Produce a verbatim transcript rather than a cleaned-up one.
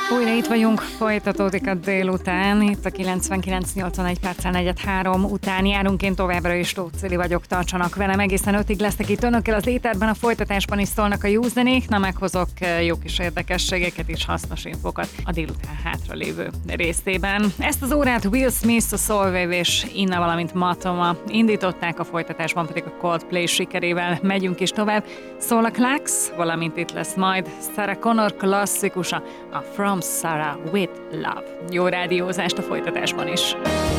Újra itt vagyunk, folytatódik a délután, itt a kilencvenkilenc nyolcvanegy perccel negyed három után járunk, én továbbra is Tóth Cili vagyok, tartsanak velem, egészen ötig leszek itt önökkel az éterben, a folytatásban is szólnak a jó zenék, na meghozok jó kis érdekességeket és hasznos infokat a délután hátra lévő részében. Ezt az órát Will Smith, a Soulwave és Inna, valamint Matoma indították, a folytatásban pedig a Coldplay sikerével megyünk is tovább. Szól a Klax, valamint itt lesz majd Sarah Connor klasszikusa, a From Sarah with Love. Jó rádiózást a folytatásban is!